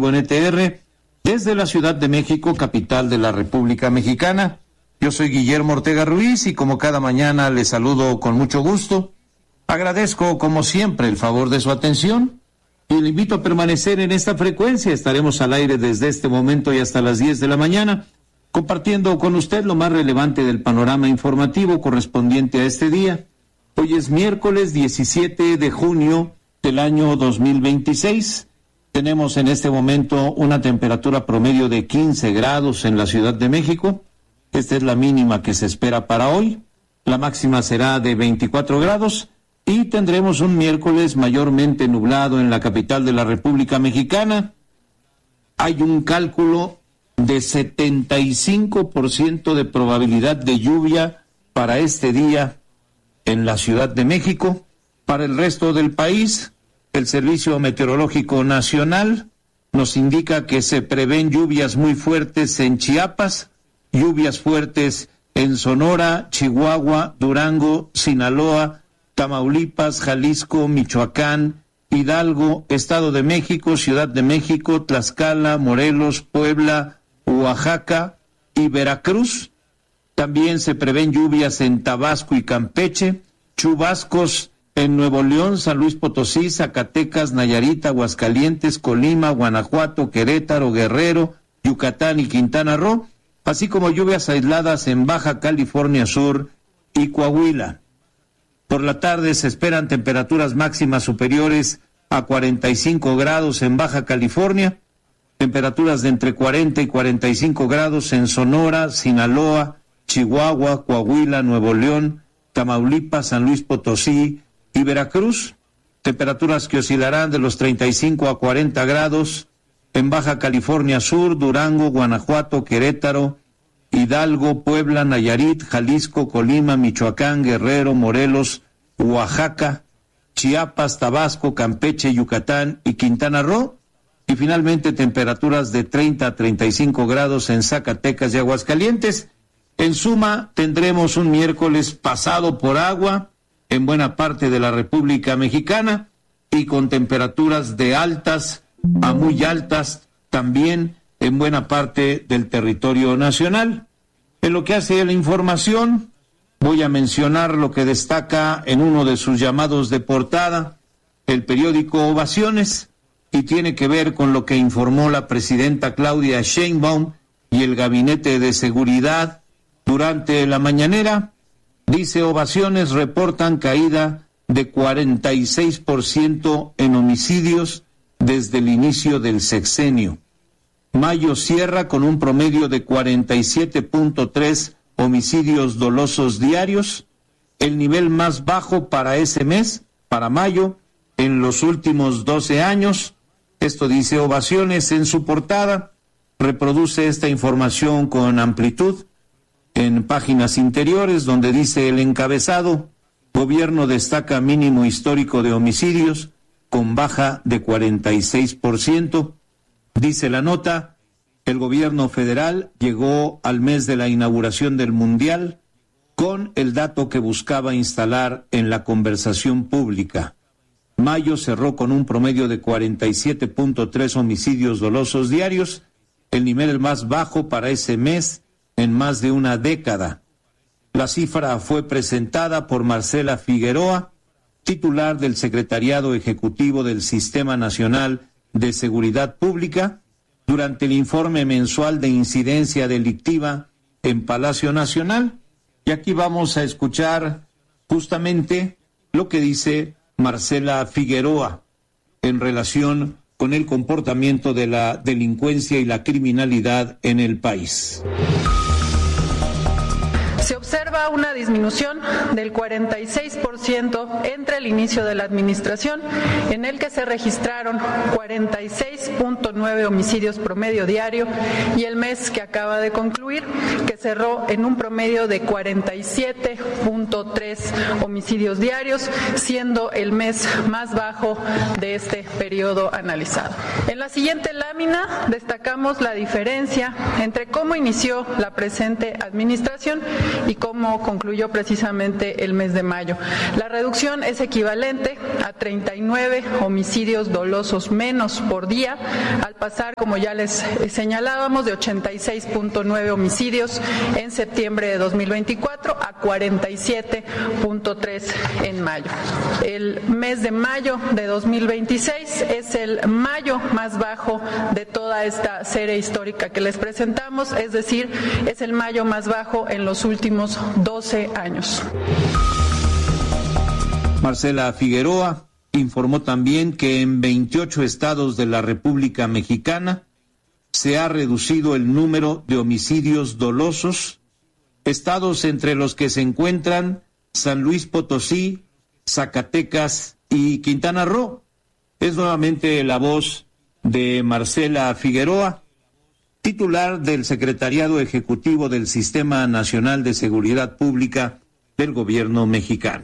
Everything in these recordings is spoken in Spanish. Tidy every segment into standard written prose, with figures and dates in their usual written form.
informativo NTR desde la Ciudad de México, capital de la República Mexicana. Yo soy Guillermo Ortega Ruiz y como cada mañana les saludo con mucho gusto. Agradezco como siempre el favor de su atención y le invito a permanecer en esta frecuencia. Estaremos al aire desde este momento y hasta las 10 de la mañana, compartiendo con usted lo más relevante del panorama informativo correspondiente a este día. Hoy es miércoles 17 de junio del año 2026. Tenemos en este momento una temperatura promedio de 15 grados en la Ciudad de México. Esta es la mínima que se espera para hoy. La máxima será de 24 grados y tendremos un miércoles mayormente nublado en la capital de la República Mexicana. Hay un cálculo de 75% de probabilidad de lluvia para este día en la Ciudad de México. Para el resto del país, el Servicio Meteorológico Nacional nos indica que se prevén lluvias muy fuertes en Chiapas, lluvias fuertes en Sonora, Chihuahua, Durango, Sinaloa, Tamaulipas, Jalisco, Michoacán, Hidalgo, Estado de México, Ciudad de México, Tlaxcala, Morelos, Puebla, Oaxaca y Veracruz. También se prevén lluvias en Tabasco y Campeche, chubascos en Nuevo León, San Luis Potosí, Zacatecas, Nayarit, Aguascalientes, Colima, Guanajuato, Querétaro, Guerrero, Yucatán y Quintana Roo, así como lluvias aisladas en Baja California Sur y Coahuila. Por la tarde se esperan temperaturas máximas superiores a 45 grados en Baja California, temperaturas de entre 40 y 45 grados en Sonora, Sinaloa, Chihuahua, Coahuila, Nuevo León, Tamaulipas, San Luis Potosí y Veracruz, temperaturas que oscilarán de los 35 a 40 grados en Baja California Sur, Durango, Guanajuato, Querétaro, Hidalgo, Puebla, Nayarit, Jalisco, Colima, Michoacán, Guerrero, Morelos, Oaxaca, Chiapas, Tabasco, Campeche, Yucatán y Quintana Roo, y finalmente temperaturas de 30 a 35 grados en Zacatecas y Aguascalientes. En suma, tendremos un miércoles pasado por agua en buena parte de la República Mexicana y con temperaturas de altas a muy altas también en buena parte del territorio nacional. En lo que hace a la información, voy a mencionar lo que destaca en uno de sus llamados de portada el periódico Ovaciones, y tiene que ver con lo que informó la presidenta Claudia Sheinbaum y el Gabinete de Seguridad durante la mañanera. Dice: Ovaciones reportan caída de 46% en homicidios desde el inicio del sexenio. Mayo cierra con un promedio de 47.3 homicidios dolosos diarios, el nivel más bajo para ese mes, para mayo, en los últimos 12 años. Esto dice Ovaciones en su portada. Reproduce esta información con amplitud en páginas interiores, donde dice el encabezado: Gobierno destaca mínimo histórico de homicidios con baja de 46%. Dice la nota: el gobierno federal llegó al mes de la inauguración del Mundial con el dato que buscaba instalar en la conversación pública. Mayo cerró con un promedio de 47.3 homicidios dolosos diarios, el nivel más bajo para ese mes en más de una década. La cifra fue presentada por Marcela Figueroa, titular del Secretariado Ejecutivo del Sistema Nacional de Seguridad Pública, durante el informe mensual de incidencia delictiva en Palacio Nacional. Y aquí vamos a escuchar justamente lo que dice Marcela Figueroa en relación con el comportamiento de la delincuencia y la criminalidad en el país. Se observa una disminución del 46% entre el inicio de la administración, en el que se registraron 46.9 homicidios promedio diario, y el mes que acaba de concluir, que cerró en un promedio de 47.3 homicidios diarios, siendo el mes más bajo de este periodo analizado. En la siguiente lámina destacamos la diferencia entre cómo inició la presente administración y cómo como concluyó precisamente el mes de mayo. La reducción es equivalente a 39 homicidios dolosos menos por día, al pasar, como ya les señalábamos, de 86.9 homicidios en septiembre de 2024 a 47.3 en mayo. El mes de mayo de 2026 es el mayo más bajo de toda esta serie histórica que les presentamos, es decir, es el mayo más bajo en los últimos 12 años. Marcela Figueroa informó también que en 28 estados de la República Mexicana se ha reducido el número de homicidios dolosos, estados entre los que se encuentran San Luis Potosí, Zacatecas y Quintana Roo. Es nuevamente la voz de Marcela Figueroa, titular del Secretariado Ejecutivo del Sistema Nacional de Seguridad Pública del Gobierno mexicano.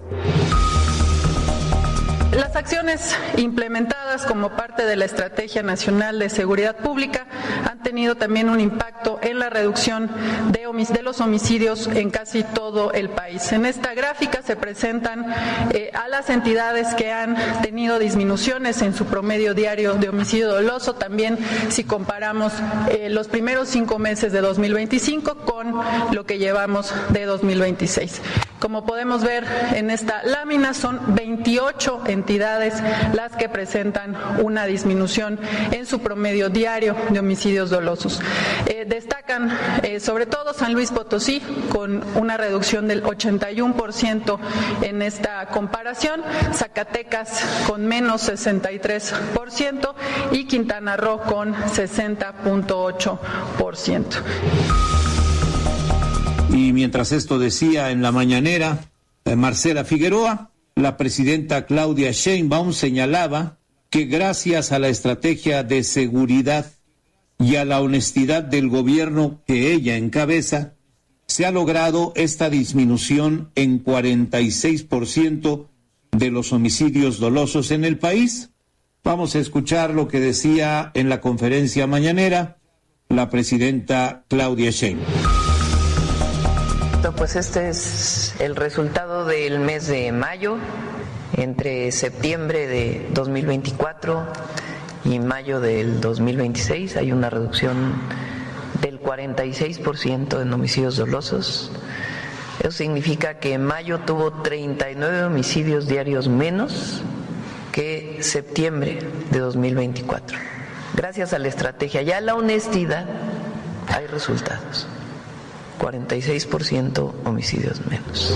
Las acciones implementadas como parte de la Estrategia Nacional de Seguridad Pública han tenido también un impacto en la reducción de los homicidios en casi todo el país. En esta gráfica se presentan a las entidades que han tenido disminuciones en su promedio diario de homicidio doloso, también si comparamos los primeros 5 meses de 2025 con lo que llevamos de 2026. Como podemos ver en esta lámina, son 28 entidades las que presentan una disminución en su promedio diario de homicidios dolosos. Destacan sobre todo San Luis Potosí, con una reducción del 81% en esta comparación, Zacatecas con menos 63% y Quintana Roo con 60.8%. Y mientras esto decía en la mañanera Marcela Figueroa, la presidenta Claudia Sheinbaum señalaba que gracias a la estrategia de seguridad y a la honestidad del gobierno que ella encabeza, se ha logrado esta disminución en 46% de los homicidios dolosos en el país. Vamos a escuchar lo que decía en la conferencia mañanera la presidenta Claudia Sheinbaum. Pues este es el resultado del mes de mayo. Entre septiembre de 2024 y mayo del 2026 hay una reducción del 46% en homicidios dolosos. Eso significa que mayo tuvo 39 homicidios diarios menos que septiembre de 2024. Gracias a la estrategia y a la honestidad hay resultados. 46% homicidios menos.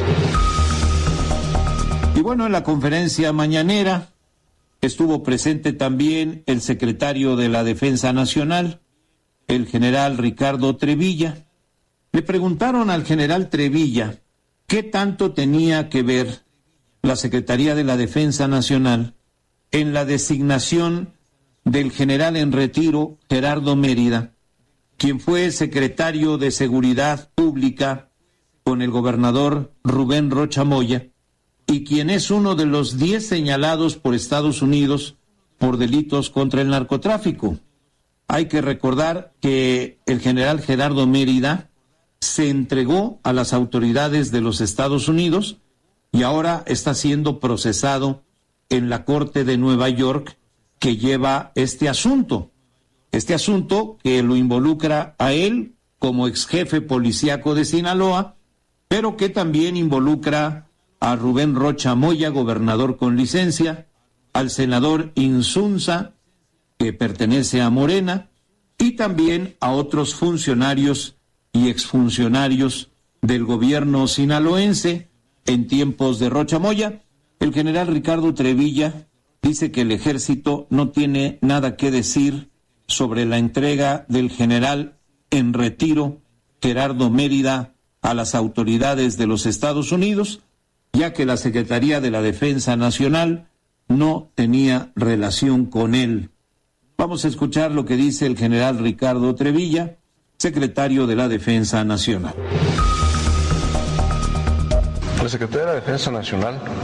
Y bueno, en la conferencia mañanera estuvo presente también el secretario de la Defensa Nacional, el general Ricardo Trevilla. Le preguntaron al general Trevilla qué tanto tenía que ver la Secretaría de la Defensa Nacional en la designación del general en retiro Gerardo Mérida, quien fue secretario de Seguridad Pública con el gobernador Rubén Rocha Moya, y quien es uno de los 10 señalados por Estados Unidos por delitos contra el narcotráfico. Hay que recordar que el general Gerardo Mérida se entregó a las autoridades de los Estados Unidos y ahora está siendo procesado en la Corte de Nueva York que lleva este asunto que lo involucra a él como ex jefe policíaco de Sinaloa, pero que también involucra a Rubén Rocha Moya, gobernador con licencia, al senador Insunza, que pertenece a Morena, y también a otros funcionarios y exfuncionarios del gobierno sinaloense en tiempos de Rocha Moya. El general Ricardo Trevilla dice que el ejército no tiene nada que decir sobre la entrega del general en retiro Gerardo Mérida a las autoridades de los Estados Unidos, ya que la Secretaría de la Defensa Nacional no tenía relación con él. Vamos a escuchar lo que dice el general Ricardo Trevilla, secretario de la Defensa Nacional. La Secretaría de la Defensa Nacional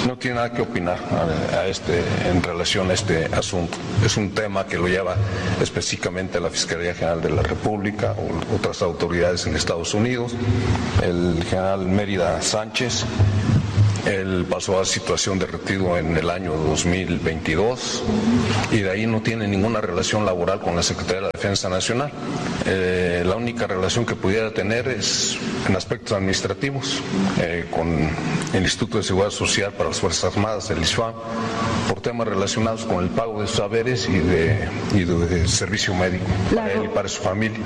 No tiene nada que opinar en relación a este asunto. Es un tema que lo lleva específicamente la Fiscalía General de la República o otras autoridades en Estados Unidos. El general Mérida Sánchez, él pasó a situación de retiro en el año 2022 y de ahí no tiene ninguna relación laboral con la Secretaría de la Defensa Nacional. La única relación que pudiera tener es en aspectos administrativos con el Instituto de Seguridad Social para las Fuerzas Armadas, el ISFAM, por temas relacionados con el pago de sus haberes y de servicio médico para él y para su familia.